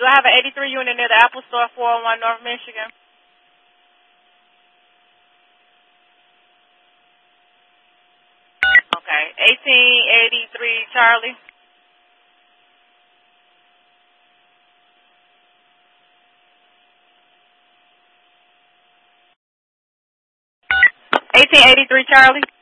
Do I have an 83 unit near the Apple Store, 401 North Michigan? Okay. 1883 Charlie. 1883 Charlie.